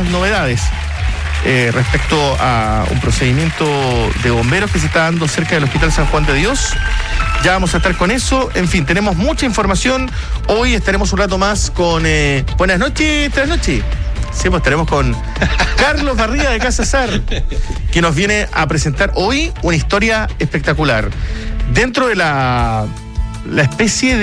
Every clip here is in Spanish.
novedades respecto a un procedimiento de bomberos que se está dando cerca del Hospital San Juan de Dios. Ya vamos a estar con eso. En fin, tenemos mucha información. Hoy estaremos un rato más con... buenas noches, trasnoche. Sí, pues estaremos con Carlos Barría de Casa Sar, que nos viene a presentar hoy una historia espectacular. Dentro de la especie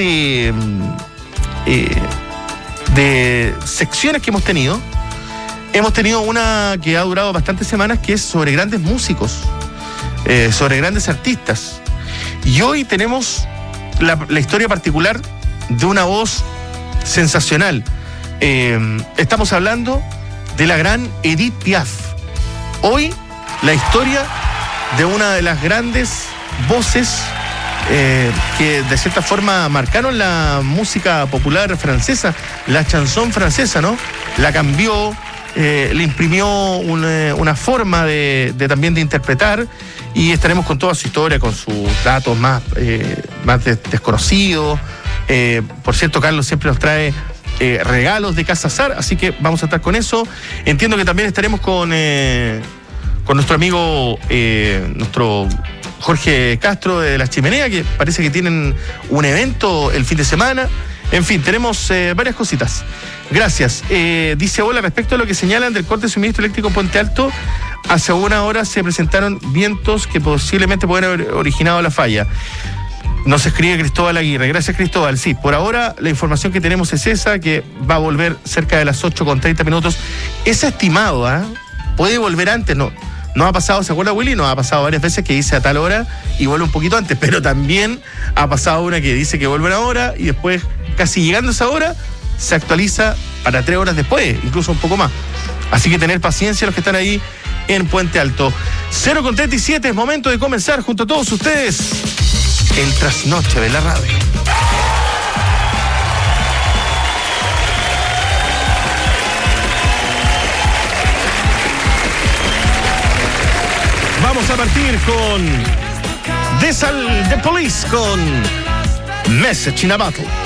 de secciones que hemos tenido una que ha durado bastantes semanas, que es sobre grandes músicos, sobre grandes artistas. Y hoy tenemos la historia particular de una voz sensacional. Estamos hablando de la gran Edith Piaf. Hoy la historia de una de las grandes voces que de cierta forma marcaron la música popular francesa, la chanson francesa, ¿no? La cambió, le imprimió una forma de también de interpretar, y estaremos con toda su historia, con sus datos más desconocidos. Por cierto, Carlos siempre nos trae regalos de Casa Sar, así que vamos a estar con eso. Entiendo que también estaremos con nuestro amigo, nuestro Jorge Castro de La Chimenea, que parece que tienen un evento el fin de semana. En fin, tenemos varias cositas. Gracias. Dice: hola, respecto a lo que señalan del corte de suministro eléctrico en Puente Alto, hace una hora se presentaron vientos que posiblemente pueden haber originado la falla. Nos escribe Cristóbal Aguirre. Gracias, Cristóbal. Sí, por ahora la información que tenemos es esa, que va a volver cerca de las 8:30. Es estimado, ¿eh? Puede volver antes, no ha pasado, ¿se acuerda, Willy? Nos ha pasado varias veces que dice a tal hora y vuelve un poquito antes, pero también ha pasado una que dice que vuelve a hora y después, casi llegando a esa hora, se actualiza para 3 horas después, incluso un poco más. Así que tener paciencia los que están ahí en Puente Alto. 0:37, es momento de comenzar junto a todos ustedes el trasnoche de la radio. Vamos a partir con The Police con Message in a Bottle.